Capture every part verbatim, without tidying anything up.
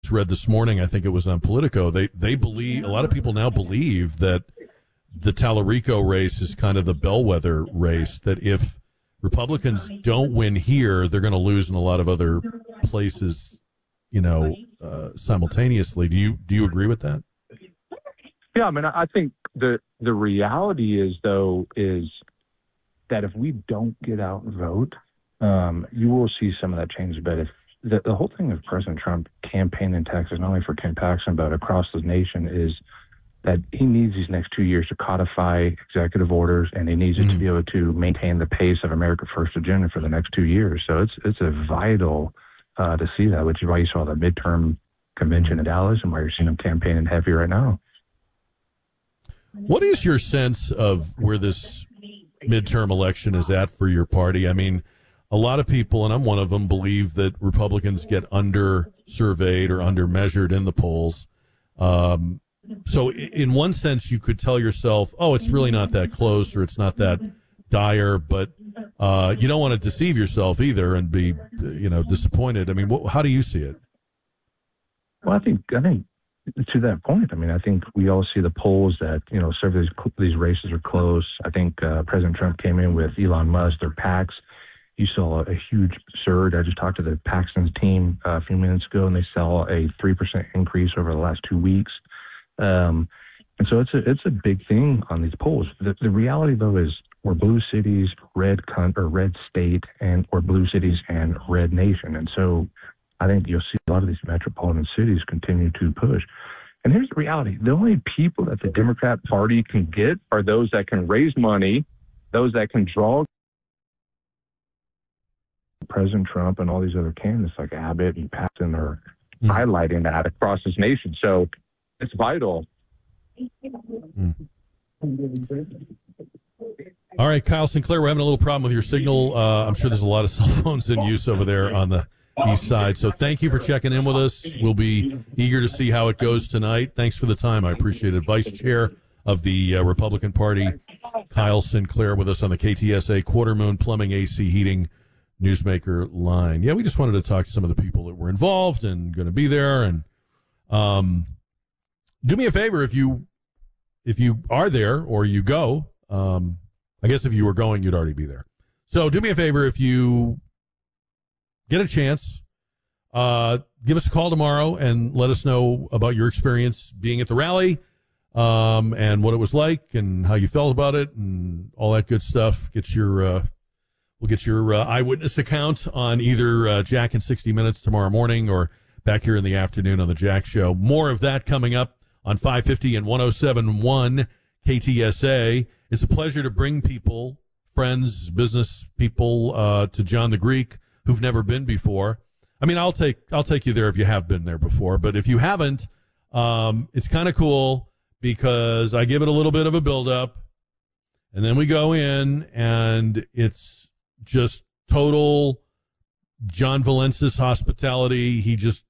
read this morning, I think it was on Politico, they, they believe, a lot of people now believe that the Tallarico race is kind of the bellwether race, that if Republicans don't win here, they're going to lose in a lot of other places, you know, uh, simultaneously. Do you do you agree with that? Yeah, I mean, I think the the reality is, though, is that if we don't get out and vote, um, you will see some of that change. But if the, the whole thing of President Trump campaigning in Texas, not only for Ken Paxton, but across the nation, is that he needs these next two years to codify executive orders, and he needs mm-hmm. it to be able to maintain the pace of America First agenda for the next two years. So it's it's a vital uh, to see that, which is why you saw the midterm convention mm-hmm. in Dallas and why you're seeing him campaigning heavy right now. What is your sense of where this midterm election is at for your party? I mean, a lot of people, and I'm one of them, believe that Republicans get under-surveyed or under-measured in the polls. Um, so in one sense, you could tell yourself, oh, it's really not that close or it's not that dire, but uh, you don't want to deceive yourself either and be, you know, disappointed. I mean, wh- how do you see it? Well, I think, I think to that point, I mean, I think we all see the polls that, you know, serve these, these races are close. I think uh, President Trump came in with Elon Musk, their PACs. You saw a huge surge. I just talked to the Paxton's team uh, a few minutes ago, and they saw a three percent increase over the last two weeks. Um, and so it's a it's a big thing on these polls. The, the reality, though, is we're blue cities, red con- or red state, and or blue cities and red nation. And so I think you'll see a lot of these metropolitan cities continue to push. And here's the reality. The only people that the Democrat Party can get are those that can raise money, those that can draw President Trump and all these other candidates like Abbott and Paxton are mm. highlighting that across this nation. So it's vital. Mm. All right, Kyle Sinclair, we're having a little problem with your signal. Uh, I'm sure there's a lot of cell phones in use over there on the east side. So thank you for checking in with us. We'll be eager to see how it goes tonight. Thanks for the time. I appreciate it. Vice Chair of the uh, Republican Party, Kyle Sinclair, with us on the K T S A Quarter Moon Plumbing, A C Heating Newsmaker line. Yeah, we just wanted to talk to some of the people that were involved and going to be there. And um, do me a favor if you if you are there or you go. Um, I guess if you were going, you'd already be there. So do me a favor if you get a chance, uh, give us a call tomorrow and let us know about your experience being at the rally um, and what it was like and how you felt about it and all that good stuff. Get your uh, We'll get your uh, eyewitness account on either uh, Jack in sixty minutes tomorrow morning or back here in the afternoon on the Jack Show. More of that coming up on five fifty and one oh seven point one K T S A. It's a pleasure to bring people, friends, business people, uh, to John the Greek who've never been before. I mean, I'll take I'll take you there if you have been there before, but if you haven't, um, it's kind of cool because I give it a little bit of a build-up, and then we go in, and it's just total John Valensis hospitality. He just,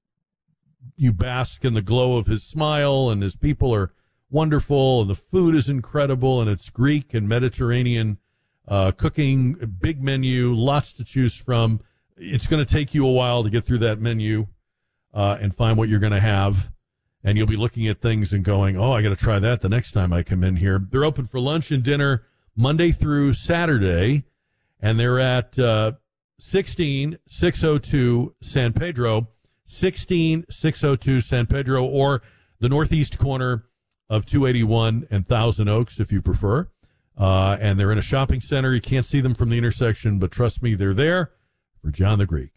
you bask in the glow of his smile, and his people are wonderful, and the food is incredible, and it's Greek and Mediterranean uh, cooking, big menu, lots to choose from. It's going to take you a while to get through that menu uh, and find what you're going to have, and you'll be looking at things and going, oh, I got to try that the next time I come in here. They're open for lunch and dinner Monday through Saturday, and they're at uh, sixteen six oh two San Pedro, sixteen six oh two San Pedro, or the northeast corner of two eighty-one and Thousand Oaks, if you prefer. Uh, and they're in a shopping center. You can't see them from the intersection, but trust me, they're there for John the Greek.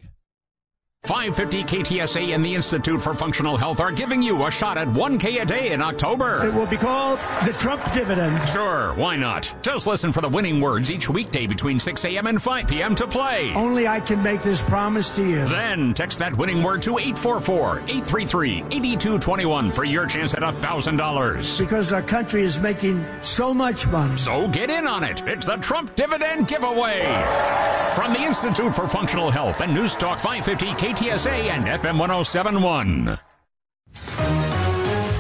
five fifty K T S A and the Institute for Functional Health are giving you a shot at one K a day in October. It will be called the Trump Dividend. Sure, why not? Just listen for the winning words each weekday between six a.m. and five p.m. to play. Only I can make this promise to you. Then text that winning word to eight four four, eight three three, eight two two one for your chance at one thousand dollars. Because our country is making so much money. So get in on it. It's the Trump Dividend Giveaway. From the Institute for Functional Health and News Talk five fifty K T S A and F M one oh seven point one.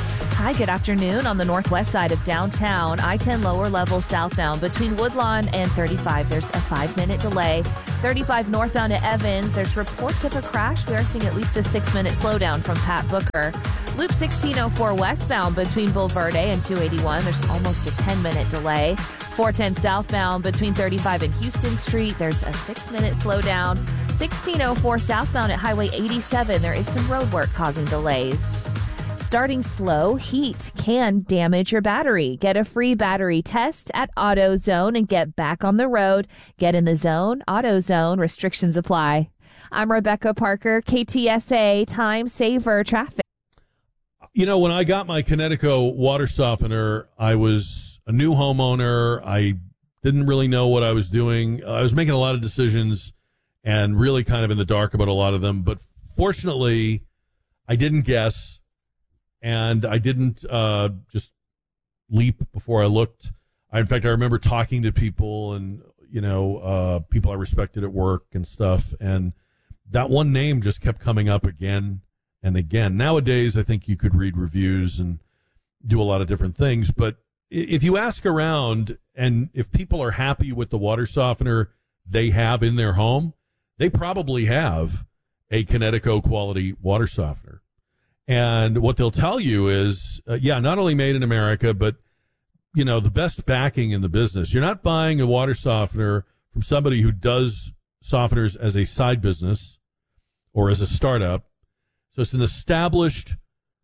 Hi, good afternoon. On the northwest side of downtown, I ten lower level southbound between Woodlawn and thirty-five. There's a five-minute delay. thirty-five northbound at Evans, there's reports of a crash. We are seeing at least a six-minute slowdown from Pat Booker. Loop sixteen oh four westbound between Bulverde and two eighty-one. There's almost a ten-minute delay. four ten southbound between thirty-five and Houston Street. There's a six-minute slowdown. sixteen oh four southbound at Highway eighty-seven. There is some road work causing delays. Starting slow, heat can damage your battery. Get a free battery test at AutoZone and get back on the road. Get in the zone. AutoZone. Restrictions apply. I'm Rebecca Parker, K T S A Time Saver Traffic. You know, when I got my Kinetico water softener, I was a new homeowner. I didn't really know what I was doing. I was making a lot of decisions and really kind of in the dark about a lot of them. But fortunately, I didn't guess. And I didn't uh, just leap before I looked. I, in fact, I remember talking to people and, you know, uh, people I respected at work and stuff. And that one name just kept coming up again and again. Nowadays, I think you could read reviews and do a lot of different things. But if you ask around and if people are happy with the water softener they have in their home, they probably have a Kinetico quality water softener. And what they'll tell you is, uh, yeah, not only made in America, but, you know, the best backing in the business. You're not buying a water softener from somebody who does softeners as a side business or as a startup. So it's an established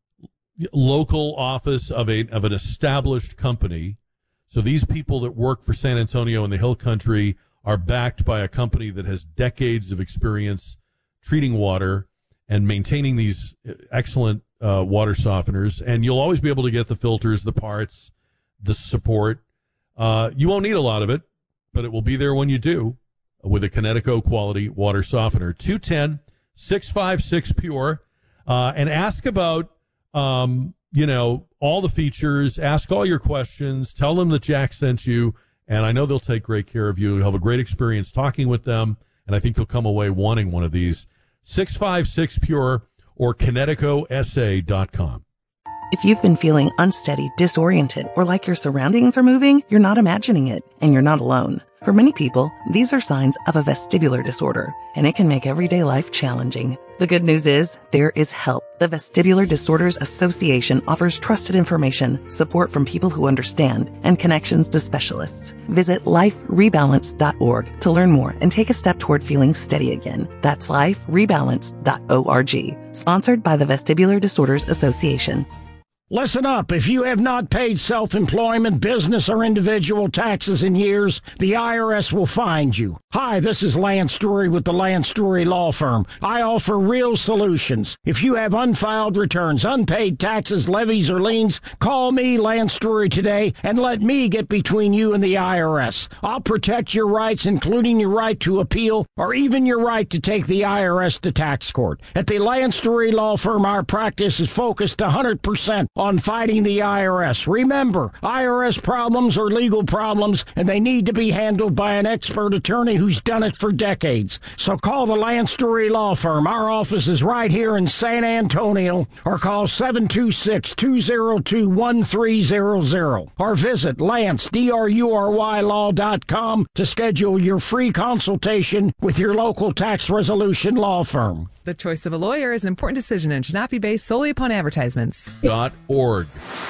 local office of a of an established company. So these people that work for San Antonio and the Hill Country are backed by a company that has decades of experience treating water and maintaining these excellent uh, water softeners. And you'll always be able to get the filters, the parts, the support. Uh, you won't need a lot of it, but it will be there when you do with a Kinetico quality water softener. two one zero, six five six, P U R E. Uh, and ask about, um, you know, all the features. Ask all your questions. Tell them that Jack sent you. And I know they'll take great care of you. You'll have a great experience talking with them. And I think you'll come away wanting one of these. six five six P U R E or kinetico s a dot com. If you've been feeling unsteady, disoriented, or like your surroundings are moving, you're not imagining it, and you're not alone. For many people, these are signs of a vestibular disorder, and it can make everyday life challenging. The good news is, there is help. The Vestibular Disorders Association offers trusted information, support from people who understand, and connections to specialists. Visit life rebalance dot org to learn more and take a step toward feeling steady again. That's life rebalance dot org. Sponsored by the Vestibular Disorders Association. Listen up. If you have not paid self-employment, business, or individual taxes in years, the I R S will find you. Hi, this is Lance Drury with the Lance Drury Law Firm. I offer real solutions. If you have unfiled returns, unpaid taxes, levies, or liens, call me, Lance Drury, today and let me get between you and the I R S. I'll protect your rights, including your right to appeal or even your right to take the I R S to tax court. At the Lance Drury Law Firm, our practice is focused one hundred percent on fighting the I R S. Remember, I R S problems are legal problems, and they need to be handled by an expert attorney who's done it for decades. So call the Lance Drury Law Firm. Our office is right here in San Antonio, or call seven two six, two zero two, one three zero zero, or visit Lance, D R U R Y law dot com to schedule your free consultation with your local tax resolution law firm. The choice of a lawyer is an important decision and should not be based solely upon advertisements. Dot org.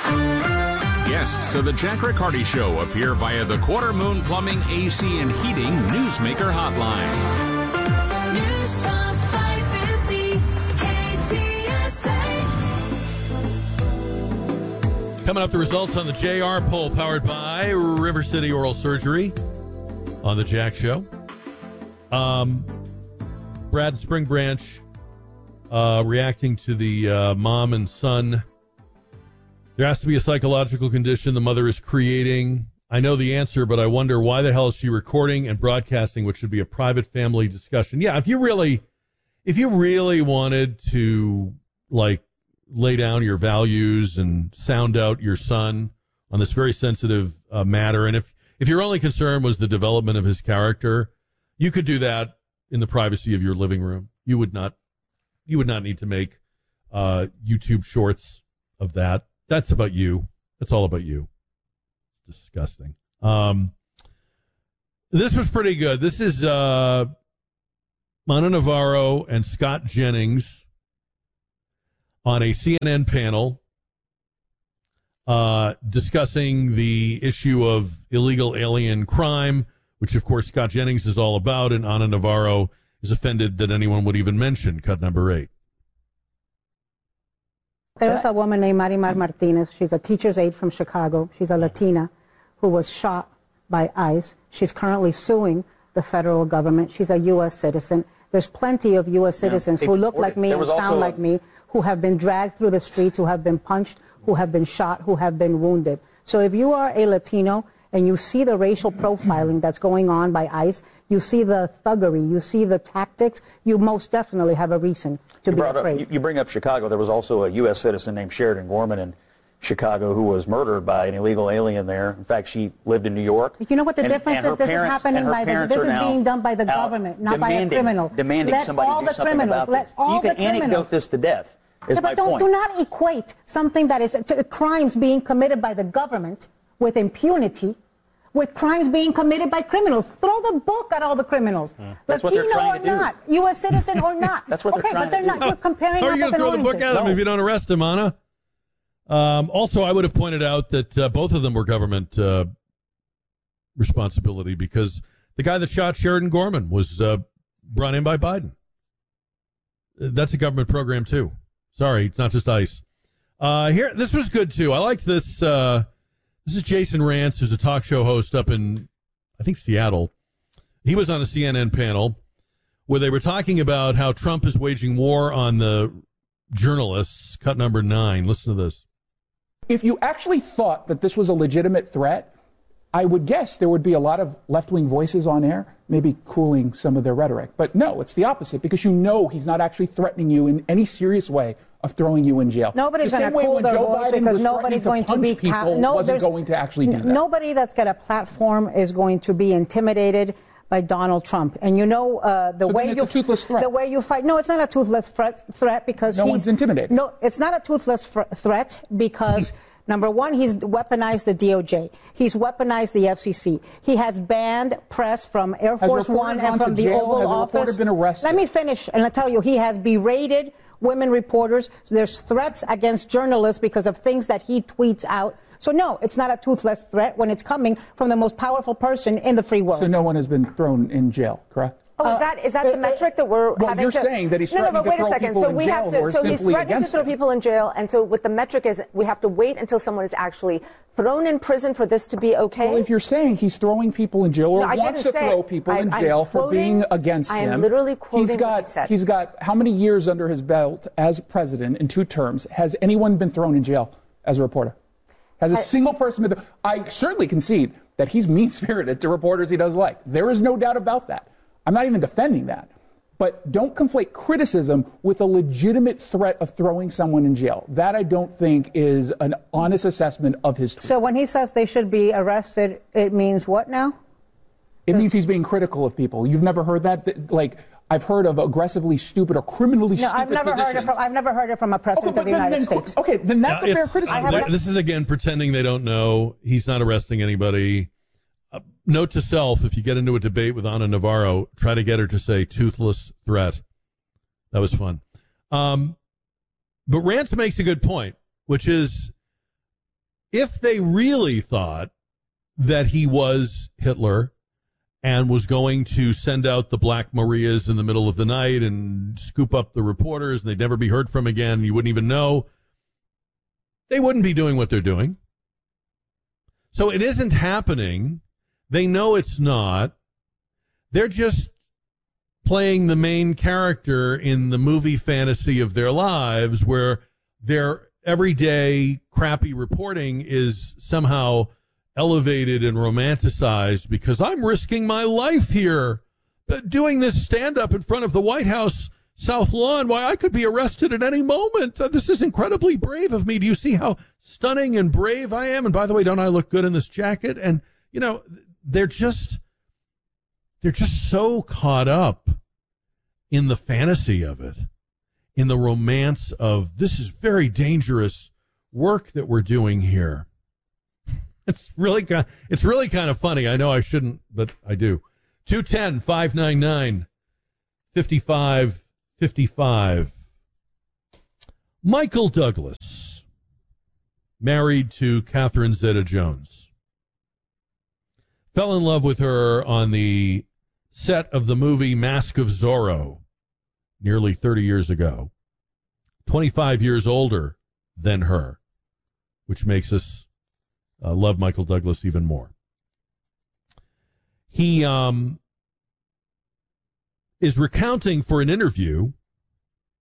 Guests of the Jack Riccardi Show appear via the Quarter Moon Plumbing, A C, and Heating Newsmaker Hotline. News Talk five fifty K T S A. Coming up, the results on the J R poll powered by River City Oral Surgery on the Jack Show. Um, Brad Spring Branch uh, reacting to the uh, mom and son. There has to be a psychological condition the mother is creating. I know the answer, but I wonder why the hell is she recording and broadcasting what should be a private family discussion? Yeah, if you really, if you really wanted to, like, lay down your values and sound out your son on this very sensitive uh, matter, and if, if your only concern was the development of his character, you could do that in the privacy of your living room. You would not, you would not need to make uh, YouTube shorts of that. That's about you. That's all about you. Disgusting. Um, this was pretty good. This is uh, Ana Navarro and Scott Jennings on a C N N panel uh, discussing the issue of illegal alien crime, which, of course, Scott Jennings is all about, and Ana Navarro is offended that anyone would even mention cut number eight. There was a woman named Marimar Martinez. She's a teacher's aide from Chicago. She's a Latina who was shot by ICE. She's currently suing the federal government. She's a U S citizen. There's plenty of U S citizens yeah, who look like me and sound like me, who have been dragged through the streets, who have been punched, who have been shot, who have been wounded. So if you are a Latino and you see the racial profiling that's going on by ICE, you see the thuggery, you see the tactics, you most definitely have a reason to you be afraid. Up, you, you bring up Chicago. There was also a U S citizen named Sheridan Gorman in Chicago who was murdered by an illegal alien there. In fact, she lived in New York. You know what the and, difference and is? This parents, is happening by the, this is being done by the government, not by a criminal. Demanding Let somebody all do the something criminals, about let this. all So you can the criminals. anecdote this to death, is yeah, my but don't, point. do not equate something that is to, crimes being committed by the government with impunity with crimes being committed by criminals. Throw the book at all the criminals. Mm. That's what they're Latino trying or to do. not, U S citizen or not. That's what okay, they're trying but they're to not. do. You're comparing How are you going to throw the book at no. him if you don't arrest him, Anna? Um, also, I would have pointed out that uh, both of them were government uh, responsibility because the guy that shot Sheridan Gorman was uh, brought in by Biden. That's a government program, too. Sorry, it's not just ICE. Uh, here, this was good, too. I liked this. Uh, this is Jason Rance, who's a talk show host up in, I think, Seattle. He was on a C N N panel where they were talking about how Trump is waging war on the journalists. Cut number nine. Listen to this. If you actually thought that this was a legitimate threat, I would guess there would be a lot of left-wing voices on air, maybe cooling some of their rhetoric. But no, it's the opposite, because you know he's not actually threatening you in any serious way of throwing you in jail. Nobody's going to cool their voice because nobody's going to be ca- no, wasn't going to actually do that. Nobody that's got a platform is going to be intimidated by Donald Trump. And you know uh, the so way it's you a toothless threat. The way you fight. No, it's not a toothless threat, threat because no he's one's intimidated. No, it's not a toothless fr- threat because. Number one, he's weaponized the D O J. He's weaponized the F C C. He has banned press from Air Force One and from the jail? Oval has Office. A reporter been arrested? Let me finish, and I tell you, he has berated women reporters. So there's threats against journalists because of things that he tweets out. So no, it's not a toothless threat when it's coming from the most powerful person in the free world. So no one has been thrown in jail, correct? Oh, is that is that uh, the metric that we're well, having you're to? saying that he's no, no, threatening but wait to a throw second. people So in we jail. have to. We're So he's threatening to throw him. people in jail, and so what the metric is, we have to wait until someone is actually thrown in prison for this to be okay. Well, if you're saying he's throwing people in jail or no, wants to say, throw people I, in I'm jail quoting, for being against I him, am literally quoting he's got what he said. he's got how many years under his belt as president in two terms? Has anyone been thrown in jail as a reporter? Has a I, single person been? I certainly concede that he's mean-spirited to reporters he doesn't like. There is no doubt about that. I'm not even defending that. But don't conflate criticism with a legitimate threat of throwing someone in jail. That, I don't think, is an honest assessment of his tweet. So when he says they should be arrested, it means what now? It means he's being critical of people. You've never heard that? Like, I've heard of aggressively stupid or criminally no, stupid I've never positions. heard it from. I've never heard it from a president okay, of the then, United then, States. Okay, then that's now, a fair criticism. Like, this is again pretending they don't know. He's not arresting anybody. Uh, note to self: if you get into a debate with Ana Navarro, try to get her to say "toothless threat." That was fun. Um, but Rance makes a good point, which is if they really thought that he was Hitler and was going to send out the Black Marias in the middle of the night and scoop up the reporters and they'd never be heard from again, you wouldn't even know, they wouldn't be doing what they're doing. So it isn't happening. They know it's not. They're just playing the main character in the movie fantasy of their lives where their everyday crappy reporting is somehow elevated and romanticized because I'm risking my life here. But doing this stand-up in front of the White House South Lawn, why, I could be arrested at any moment. Uh, this is incredibly brave of me. Do you see how stunning and brave I am? And by the way, don't I look good in this jacket? And, you know, they're just, they're just so caught up in the fantasy of it, in the romance of this is very dangerous work that we're doing here. It's really kind it's really kind of funny. I know I shouldn't, but I do. two one zero, five nine nine, five five five five. Michael Douglas, married to Catherine Zeta-Jones. Fell in love with her on the set of the movie Mask of Zorro nearly thirty years ago. twenty-five years older than her, which makes us uh, love Michael Douglas even more. He um, is recounting for an interview